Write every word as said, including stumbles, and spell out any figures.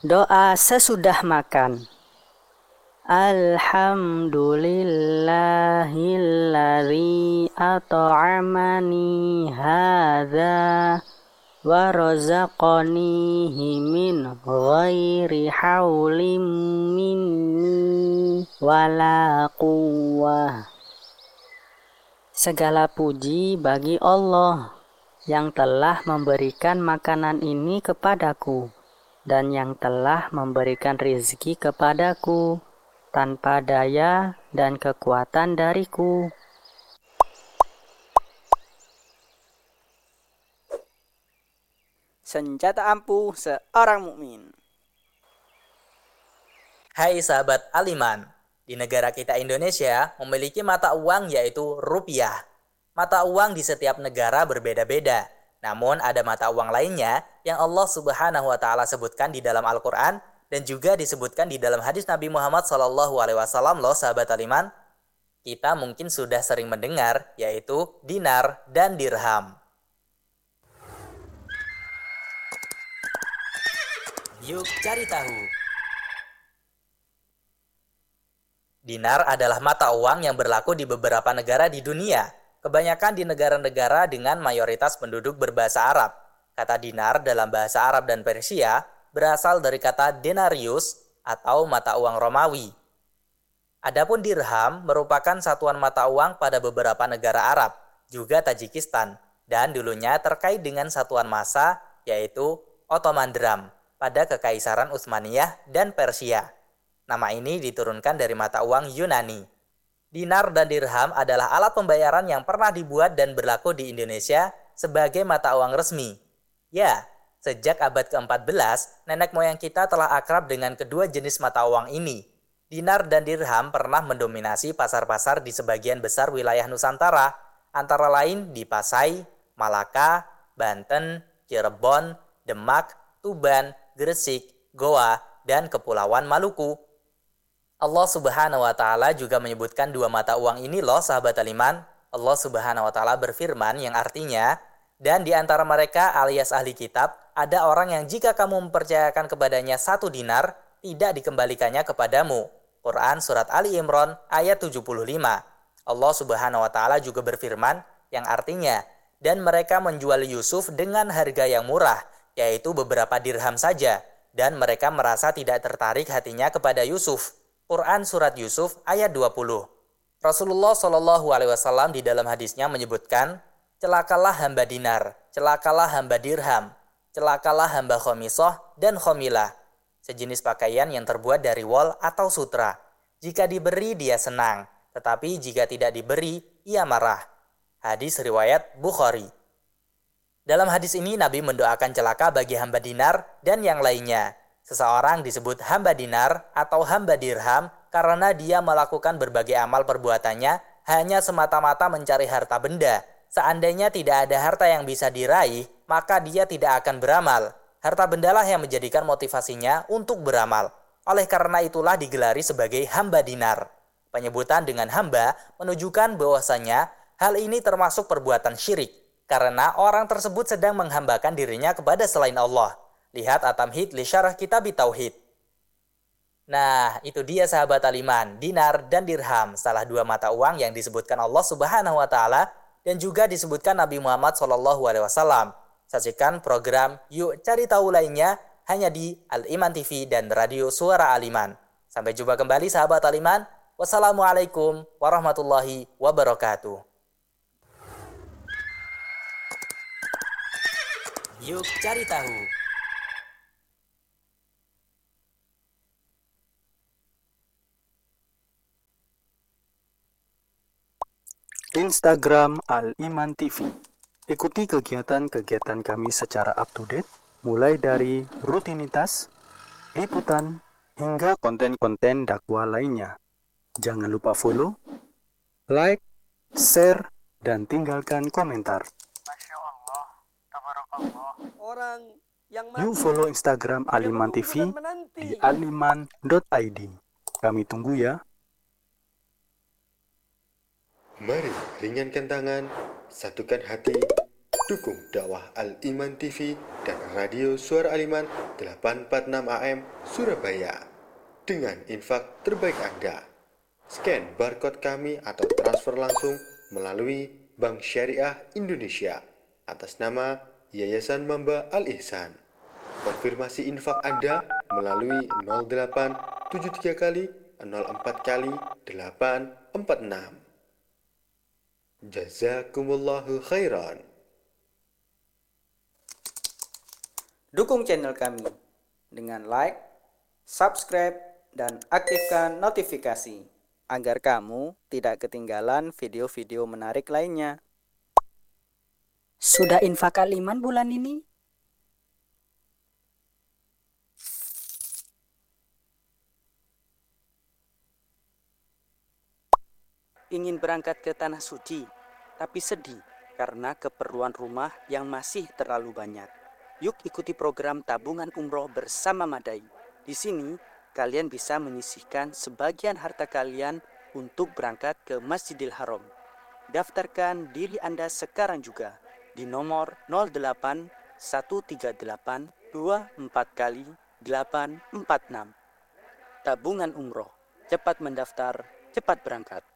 Doa sesudah makan. Alhamdulillahilladzi at'amani hadza wa razaqanihi min ghairi haulin minni wala quwwah. Segala puji bagi Allah yang telah memberikan makanan ini kepadaku dan yang telah memberikan rizki kepadaku tanpa daya dan kekuatan dariku. Senjata ampuh seorang mukmin. Hai sahabat Aliman, di negara kita Indonesia memiliki mata uang yaitu rupiah. Mata uang di setiap negara berbeda-beda. Namun ada mata uang lainnya yang Allah Subhanahu wa taala sebutkan di dalam Al-Qur'an dan juga disebutkan di dalam hadis Nabi Muhammad shallallahu alaihi wasallam loh sahabat Aliman. Kita mungkin sudah sering mendengar yaitu dinar dan dirham. Yuk cari tahu. Dinar adalah mata uang yang berlaku di beberapa negara di dunia. Kebanyakan di negara-negara dengan mayoritas penduduk berbahasa Arab. Kata dinar dalam bahasa Arab dan Persia berasal dari kata denarius atau mata uang Romawi. Adapun dirham merupakan satuan mata uang pada beberapa negara Arab, juga Tajikistan, dan dulunya terkait dengan satuan massa yaitu Ottoman Dram pada Kekaisaran Utsmaniyah dan Persia. Nama ini diturunkan dari mata uang Yunani. Dinar dan dirham adalah alat pembayaran yang pernah dibuat dan berlaku di Indonesia sebagai mata uang resmi. Ya, sejak abad keempat belas, nenek moyang kita telah akrab dengan kedua jenis mata uang ini. Dinar dan dirham pernah mendominasi pasar-pasar di sebagian besar wilayah Nusantara, antara lain di Pasai, Malaka, Banten, Cirebon, Demak, Tuban, Gresik, Goa, dan Kepulauan Maluku. Allah Subhanahu wa taala juga menyebutkan dua mata uang ini loh sahabat Aliman. Allah Subhanahu wa taala berfirman yang artinya, dan di antara mereka alias ahli kitab ada orang yang jika kamu mempercayakan kepadanya satu dinar tidak dikembalikannya kepadamu. Quran surat Ali Imran ayat tujuh puluh lima. Allah Subhanahu wa taala juga berfirman yang artinya, dan mereka menjual Yusuf dengan harga yang murah, yaitu beberapa dirham saja, dan mereka merasa tidak tertarik hatinya kepada Yusuf. Quran surat Yusuf ayat dua puluh. Rasulullah shallallahu alaihi wasallam di dalam hadisnya menyebutkan, celakalah hamba dinar, celakalah hamba dirham, celakalah hamba khomisoh dan khomilah, sejenis pakaian yang terbuat dari wol atau sutra. Jika diberi dia senang, tetapi jika tidak diberi ia marah. Hadis riwayat Bukhari. Dalam hadis ini Nabi mendoakan celaka bagi hamba dinar dan yang lainnya. Seseorang disebut hamba dinar atau hamba dirham karena dia melakukan berbagai amal perbuatannya hanya semata-mata mencari harta benda. Seandainya tidak ada harta yang bisa diraih, maka dia tidak akan beramal. Harta bendalah yang menjadikan motivasinya untuk beramal. Oleh karena itulah digelari sebagai hamba dinar. Penyebutan dengan hamba menunjukkan bahwasanya hal ini termasuk perbuatan syirik, karena orang tersebut sedang menghambakan dirinya kepada selain Allah. Lihat At-Tamhid li Syarah Kitab Tauhid. Nah, itu dia sahabat Aliman, dinar dan dirham, salah dua mata uang yang disebutkan Allah Subhanahu wa taala dan juga disebutkan Nabi Muhammad shallallahu alaihi wasallam. Saksikan program Yuk Cari Tahu lainnya hanya di Al-Iman T V dan Radio Suara Aliman. Sampai jumpa kembali sahabat Aliman. Wassalamualaikum warahmatullahi wabarakatuh. Yuk Cari Tahu. Instagram Al-Iman T V. Ikuti kegiatan-kegiatan kami secara up-to-date, mulai dari rutinitas, liputan, hingga konten-konten dakwah lainnya. Jangan lupa follow, like, share, dan tinggalkan komentar. Masya Allah, tabarakallah. Orang yang Yuk follow Instagram Al-Iman T V di aliman dot i d. Kami tunggu ya. Mari ringankan tangan, satukan hati, Dukung dakwah Al-Iman T V dan Radio Suara Al-Iman delapan empat enam A M Surabaya dengan infak terbaik Anda. Scan barcode kami atau transfer langsung melalui Bank Syariah Indonesia atas nama Yayasan Mamba Al-Ihsan. Konfirmasi infak Anda melalui nol delapan tujuh tiga kali nol empat kali delapan empat enam. Jazakumullahu khairan. Dukung channel kami dengan like, subscribe, dan aktifkan notifikasi agar kamu tidak ketinggalan video-video menarik lainnya. Sudah infak Al-Iman bulan ini? Ingin berangkat ke Tanah Suci, tapi sedih karena keperluan rumah yang masih terlalu banyak. Yuk ikuti program tabungan umroh bersama Madai. Di sini, kalian bisa menyisihkan sebagian harta kalian untuk berangkat ke Masjidil Haram. Daftarkan diri Anda sekarang juga di nomor nol delapan satu tiga delapan dua empat kali delapan empat enam. Tabungan umroh, cepat mendaftar, cepat berangkat.